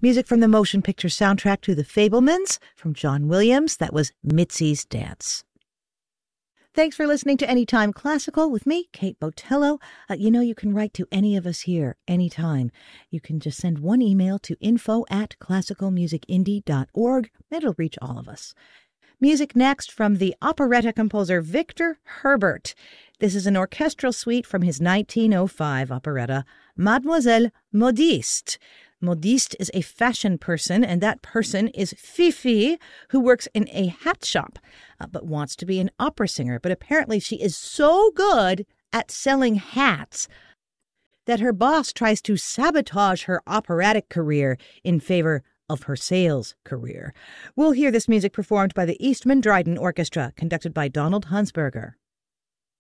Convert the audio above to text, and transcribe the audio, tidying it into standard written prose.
Music from the motion picture soundtrack to The Fabelmans from John Williams. That was Mitzi's Dance. Thanks for listening to Anytime Classical with me, Kate Botello. You can write to any of us here anytime. You can just send one email to info@classicalmusicindie.org. It'll reach all of us. Music next from the operetta composer Victor Herbert. This is an orchestral suite from his 1905 operetta, Mademoiselle Modiste. Modiste is a fashion person, and that person is Fifi, who works in a hat shop, but wants to be an opera singer. But apparently she is so good at selling hats that her boss tries to sabotage her operatic career in favor of her sales career. We'll hear this music performed by the Eastman Dryden Orchestra, conducted by Donald Hansberger.